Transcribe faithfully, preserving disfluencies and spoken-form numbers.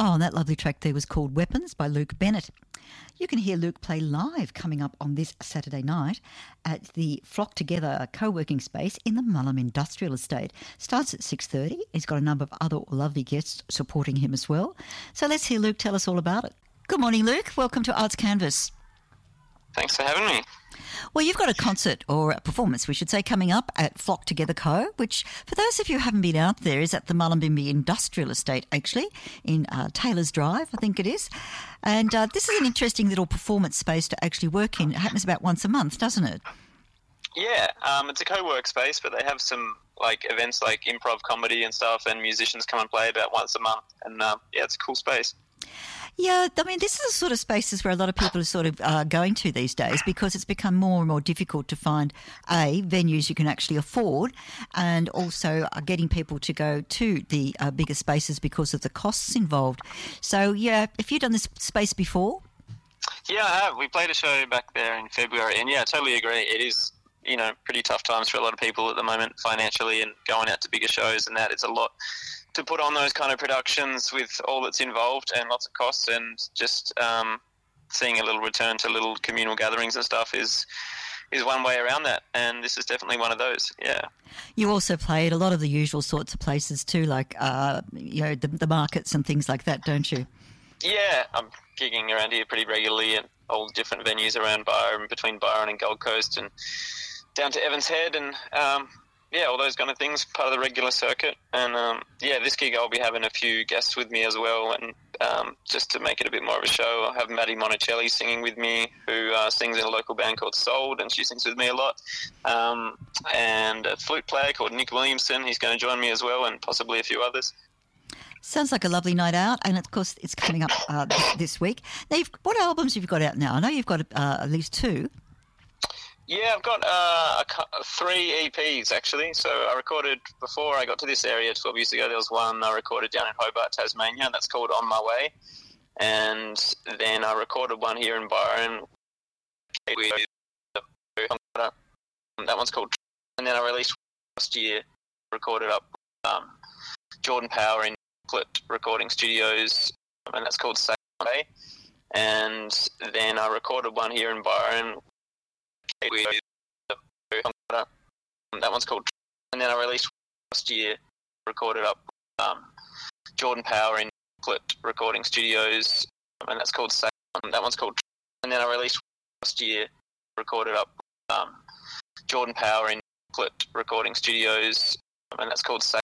Oh, and that lovely track there was called Weapons by Luke Bennett. You can hear Luke play live coming up on this Saturday night at the Flock Together co-working space in the Mullum Industrial Estate. Starts at six thirty. He's got a number of other lovely guests supporting him as well. So let's hear Luke tell us all about it. Good morning, Luke. Welcome to Arts Canvas. Thanks for having me. Well, you've got a concert, or a performance, we should say, coming up at Flock Together Co, which, for those of you who haven't been out there, is at the Mullumbimby Industrial Estate, actually, in uh, Taylor's Drive, I think it is. And uh, this is an interesting little performance space to actually work in. It happens about once a month, doesn't it? Yeah, um, it's a co-work space, but they have some like events like improv comedy and stuff, and musicians come and play about once a month. And uh, yeah, it's a cool space. Yeah, I mean, this is the sort of spaces where a lot of people are sort of uh, going to these days, because it's become more and more difficult to find, A, venues you can actually afford, and also uh, getting people to go to the uh, bigger spaces because of the costs involved. So, yeah, have you done this space before? Yeah, I have. We played a show back there in February, and yeah, I totally agree. It is, you know, pretty tough times for a lot of people at the moment financially, and going out to bigger shows and that, it's a lot to put on those kind of productions with all that's involved and lots of costs, and just um, seeing a little return to little communal gatherings and stuff is is one way around that, and this is definitely one of those, yeah. You also play at a lot of the usual sorts of places too, like, uh, you know, the, the markets and things like that, don't you? Yeah, I'm gigging around here pretty regularly at all different venues around Byron, between Byron and Gold Coast, and down to Evans Head, and um, yeah, all those kind of things, part of the regular circuit. And um, yeah, this gig I'll be having a few guests with me as well, and um, just to make it a bit more of a show, I'll have Maddie Monticelli singing with me, who uh, sings in a local band called Sold, and she sings with me a lot. Um, and a flute player called Nick Williamson, he's going to join me as well, and possibly a few others. Sounds like a lovely night out, and of course it's coming up uh, this week. Now, you've, what albums have you got out now? I know you've got uh, at least two. Yeah, I've got uh, a, three E Ps, actually. So I recorded, before I got to this area twelve years ago, there was one I recorded down in Hobart, Tasmania, and that's called On My Way. And then I recorded one here in Byron. That one's called... And then I released last year, recorded up um, Jordan Power in Clip Recording Studios, and that's called Say Day. And then I recorded one here in Byron. That one's called... And then I released last year, recorded up um, Jordan Power in Clip Recording Studios, and that's called Say. That one's called... And then I released last year, recorded up um, Jordan Power in Clip Recording Studios, and that's called Say.